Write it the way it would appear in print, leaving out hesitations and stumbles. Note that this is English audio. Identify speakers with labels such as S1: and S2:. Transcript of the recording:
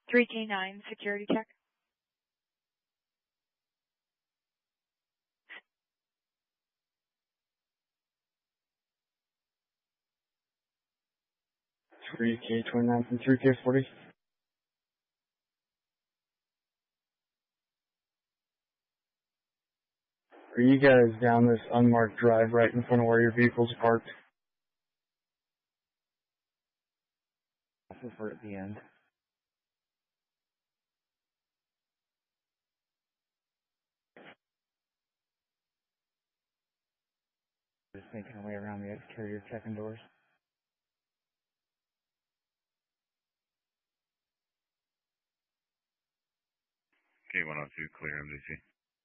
S1: 3K9 security check.
S2: Three K29 from 3K40. Are you guys down this unmarked drive right in front of where your vehicle's parked?
S3: We're at the end. Just making our way around the exterior check-in doors.
S4: K102, clear MDC.